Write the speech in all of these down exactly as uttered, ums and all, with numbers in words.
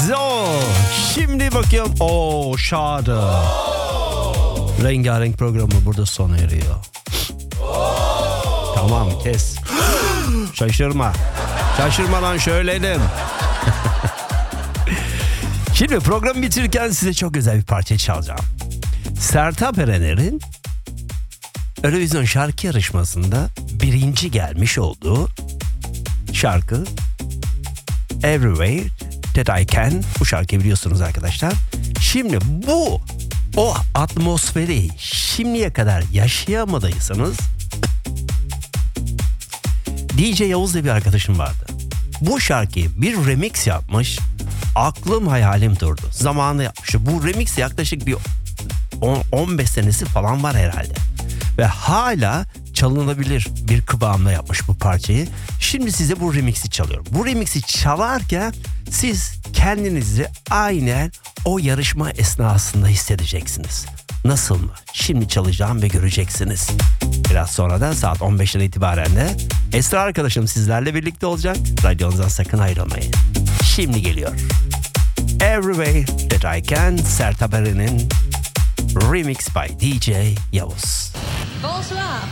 So, şimdi bakıyorum. Oo, şahane. Rengarenk programı burada sona eriyor. Tamam, kes. Şaşırma. Şaşırmadan söyledim. Şimdi programı bitirirken size çok özel bir parça çalacağım. Sertab Erener'in Eurovision şarkı yarışmasında birinci gelmiş olduğu şarkı Everywhere That I Can. Bu şarkıyı biliyorsunuz arkadaşlar. Şimdi bu o atmosferi şimdiye kadar yaşayamadıysanız, D J Yavuz diye bir arkadaşım vardı. Bu şarkıyı bir remix yapmış. Aklım hayalim durdu. Zamanında yapmış. Bu remix yaklaşık bir on on beş senesi falan var herhalde. Ve hala çalınabilir bir kıvamda yapmış bu parçayı. Şimdi size bu remix'i çalıyorum. Bu remix'i çalarken siz kendinizi aynen o yarışma esnasında hissedeceksiniz. Nasıl mı? Şimdi çalacağım ve göreceksiniz. Biraz sonra da saat on beşten itibaren de Esra arkadaşım sizlerle birlikte olacak. Radyonuzdan sakın ayrılmayın. Şimdi geliyor. Everywhere That I Can, Sertab Erener'in remix by D J Yavuz. Bonsoir.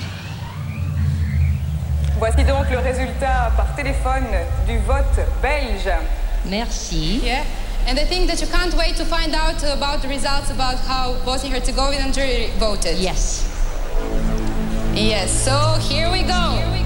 Voici donc le résultat par téléphone du vote belge. Merci. Yeah, and I think that you can't wait to find out about the results about how Bosnia-Herzegovina jury voted. Yes. Yes, so here we go. Here we